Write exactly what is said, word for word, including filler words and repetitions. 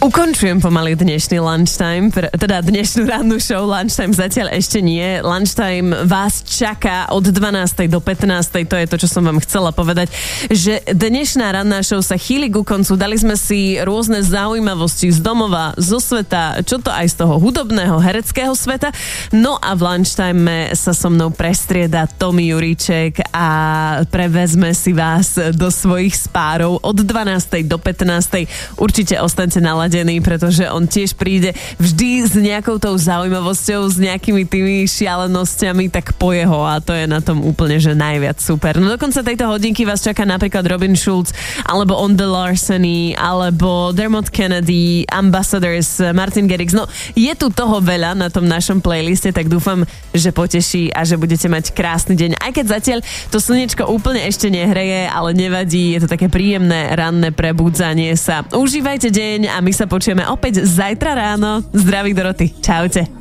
Ukončujem pomaly dnešný lunchtime, teda dnešnú rannú show. Lunchtime zatiaľ ešte nie. Lunchtime vás čaká od dvanástej do pätnástej, to je to, čo som vám chcela povedať, že dnešná ranná show sa chýli ku koncu. Dali sme si rôzne zaujímavosti z domova, zo sveta, čo to aj z toho hudobného, hereckého sveta. No a v lunchtime sa so mnou prestrieda Tomi Juríček a prevezme si vás do svojich spárov od dvanástej do pätnástej. Určite ostaňte na pretože on tiež príde vždy s nejakou tou zaujímavosťou, s nejakými tými šialenosťami, tak po jeho, a to je na tom úplne, že najviac super. No do konca tejto hodinky vás čaká napríklad Robin Schulz, alebo On the Larceny, alebo Dermot Kennedy, Ambassadors, Martin Garrix. No je tu toho veľa na tom našom playliste, tak dúfam, že poteší a že budete mať krásny deň. Aj keď zatiaľ to slnečko úplne ešte nehreje, ale nevadí, je to také príjemné ranné prebudzanie sa. Užívajte deň a my sa počujeme opäť zajtra ráno. Zdraví Doroty. Čaute.